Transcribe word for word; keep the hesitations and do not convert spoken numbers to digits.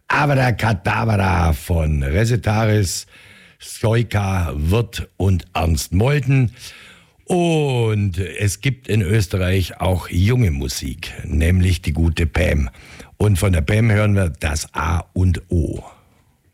Avada Kedavra von Resetaris, Stoika, Wirth und Ernst Molten. Und es gibt in Österreich auch junge Musik, nämlich die gute Pam. Und von der Pam hören wir das A und O.